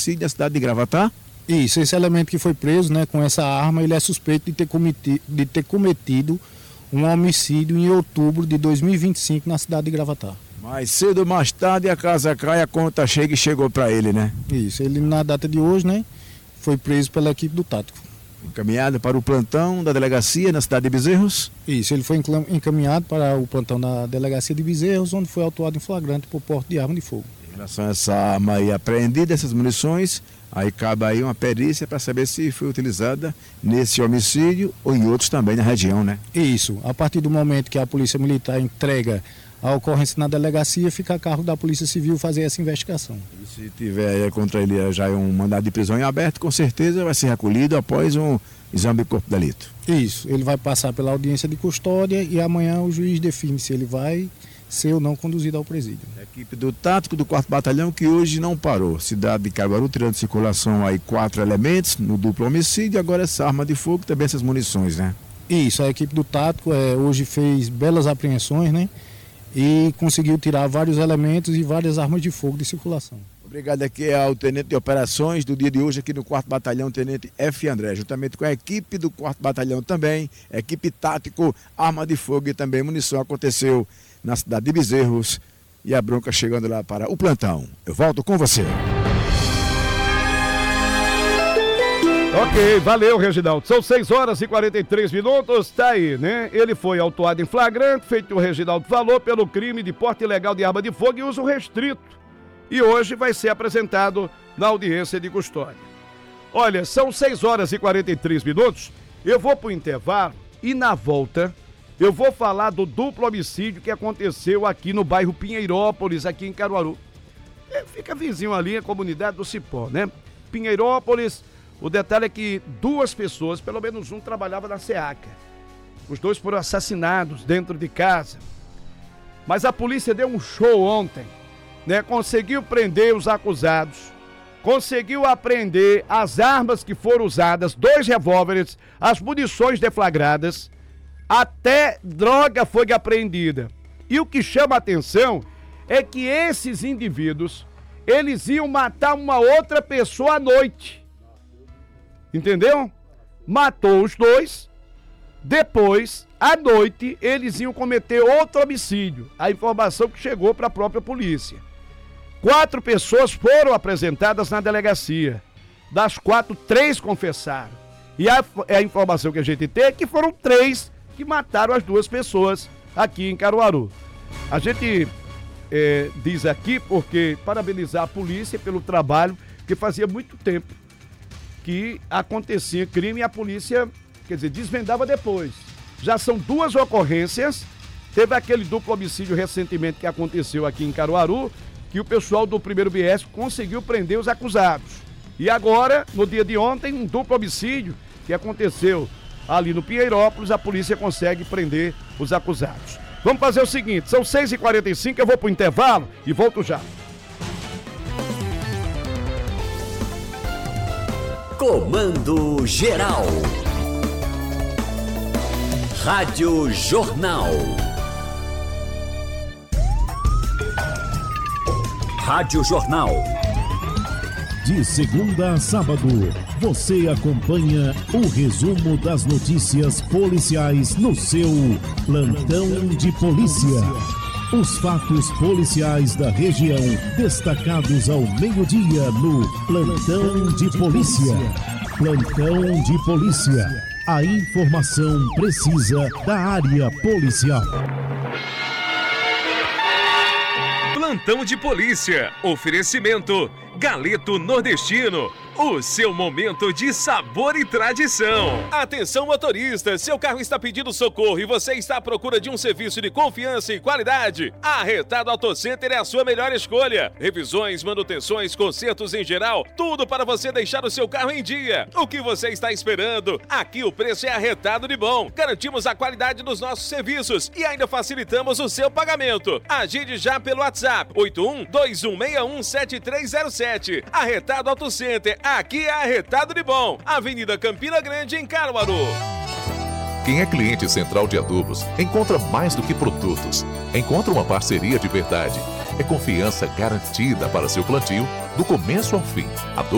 homicídio na cidade de Gravatá? Isso, esse elemento que foi preso, né, com essa arma, ele é suspeito de ter cometido um homicídio em outubro de 2025 na cidade de Gravatá. Mais cedo ou mais tarde a casa cai, a conta chega e chegou para ele, né? Isso, ele na data de hoje, né, foi preso pela equipe do Tático. Encaminhado para o plantão da delegacia na cidade de Bezerros? Isso, ele foi encaminhado para o plantão da delegacia de Bezerros, onde foi autuado em flagrante por porte de arma de fogo. Em relação a essa arma aí apreendida, essas munições, aí cabe aí uma perícia para saber se foi utilizada nesse homicídio ou em outros também na região, né? Isso, a partir do momento que a Polícia Militar entrega a ocorrência na delegacia, fica a cargo da Polícia Civil fazer essa investigação. E se tiver contra ele já um mandado de prisão em aberto, com certeza vai ser recolhido após um exame de corpo de delito. Isso, ele vai passar pela audiência de custódia e amanhã o juiz define se ele vai ser ou não conduzido ao presídio. A equipe do Tático do 4º Batalhão que hoje não parou. Cidade de Caruaru tirando de circulação aí 4 elementos no duplo homicídio, agora essa arma de fogo e também essas munições, né? Isso, a equipe do Tático hoje fez belas apreensões, né? E conseguiu tirar vários elementos e várias armas de fogo de circulação. Obrigado aqui ao Tenente de Operações do dia de hoje aqui no 4º Batalhão, Tenente F. André, juntamente com a equipe do 4º Batalhão também, equipe Tático, arma de fogo e também munição. Aconteceu na cidade de Bezerros e a bronca chegando lá para o plantão. Eu volto com você. Ok, valeu, Reginaldo. São 6h43, tá aí, né? Ele foi autuado em flagrante, feito o Reginaldo falou, pelo crime de porte ilegal de arma de fogo e uso restrito. E hoje vai ser apresentado na audiência de custódia. Olha, são 6h43, eu vou pro intervalo e na volta eu vou falar do duplo homicídio que aconteceu aqui no bairro Pinheirópolis, aqui em Caruaru. Fica vizinho ali a comunidade do Cipó, né? Pinheirópolis. O detalhe é que 2 pessoas, pelo menos um, trabalhava na SEACA. Os 2 foram assassinados dentro de casa. Mas a polícia deu um show ontem, né? Conseguiu prender os acusados, conseguiu apreender as armas que foram usadas, 2 revólveres, as munições deflagradas, até droga foi apreendida. E o que chama a atenção é que esses indivíduos, eles iam matar uma outra pessoa à noite. Entendeu? Matou os 2, depois, à noite, eles iam cometer outro homicídio. A informação que chegou para a própria polícia. 4 pessoas foram apresentadas na delegacia. Das 4, 3 confessaram. E a informação que a gente tem é que foram 3 que mataram as 2 pessoas aqui em Caruaru. A gente diz aqui porque parabenizar a polícia pelo trabalho, que fazia muito tempo que acontecia crime e a polícia, quer dizer, desvendava depois. Já são 2 ocorrências, teve aquele duplo homicídio recentemente que aconteceu aqui em Caruaru, que o pessoal do 1º BS conseguiu prender os acusados. E agora, no dia de ontem, um duplo homicídio que aconteceu ali no Pinheirópolis, a polícia consegue prender os acusados. Vamos fazer o seguinte, são 6h45, eu vou pro intervalo e volto já. Comando Geral. Rádio Jornal. Rádio Jornal. De segunda a sábado, você acompanha o resumo das notícias policiais no seu Plantão de Polícia. Os fatos policiais da região, destacados ao meio-dia no Plantão de Polícia. Plantão de Polícia. A informação precisa da área policial. Plantão de Polícia. Oferecimento Galeto Nordestino. O seu momento de sabor e tradição. Atenção, motorista, seu carro está pedindo socorro e você está à procura de um serviço de confiança e qualidade? A Retado Auto Center é a sua melhor escolha. Revisões, manutenções, consertos em geral, tudo para você deixar o seu carro em dia. O que você está esperando? Aqui o preço é arretado de bom. Garantimos a qualidade dos nossos serviços e ainda facilitamos o seu pagamento. Agende já pelo WhatsApp 81-2161-7307. Arretado Auto Center. Aqui é arretado de bom. Avenida Campina Grande, em Caruaru. Quem é cliente Central de Adubos encontra mais do que produtos. Encontra uma parceria de verdade. É confiança garantida para seu plantio do começo ao fim.